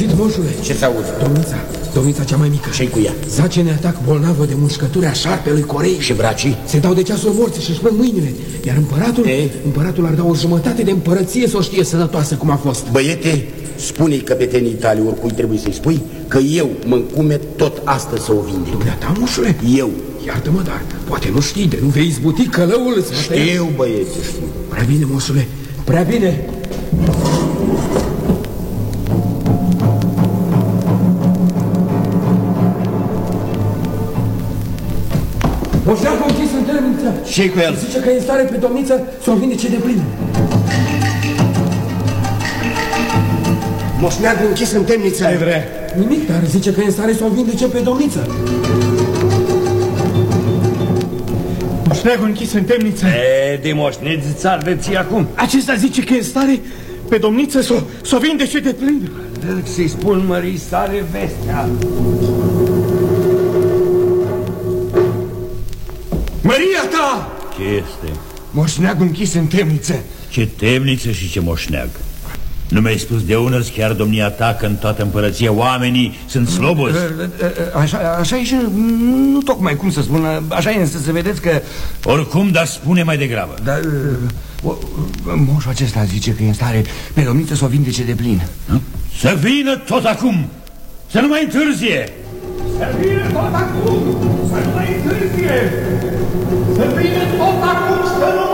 auzit, moșule? Ce s-a auzit? Domnița cea mai mică. Ce-i cu ea? Zace ne atac bolnavă de mușcături a șarpelui Corei. Și bracii? Se dau de ceasul morții și își plâng mâinile. Iar împăratul ar da o jumătate de împărăție să o știe sănătoasă cum a fost. Băiete, spune-i căpetenii tale, oricui trebuie să-i spui, că eu mă încumet tot astăzi să o vindec. Dumneata, moșule? Eu. Iartă-mă, dar poate nu știi, de nu vei izbuti călăul îți va tăia. Știu, băieți, știu. Prea bine, moșule, prea bine. Moșneagul închis în temniță. Ce-i cu el? Zice că e în stare pe domniță să o vindece de plin. Moșneagul închis în temniță. Ce vrea? Nimic, dar zice că e în stare să o vindece pe domniță. Moșneagul închis în temniță. De moșneți ți-ar de ție acum. Acesta zice că e în stare pe domniță să o vindece de plin. Să-i spun mării sale vestea. Măria ta! Ce este? Moșneagul închis în temniță. Ce temniță și ce moșneag? Nu mi-ai spus de unărs chiar domnia ta că în toată împărăția oamenii sunt slobozi? Așa e și nu tocmai cum să spun. Așa e, însă să vedeți că... Oricum, dar spune mai degrabă. Dar moșul acesta zice că e în stare pe domniță să o vindece de plin. Să vină tot acum! Să nu mai întârzie! Să vină tot acum! Să nu mai întârzie! Să vină tot acum! Să nu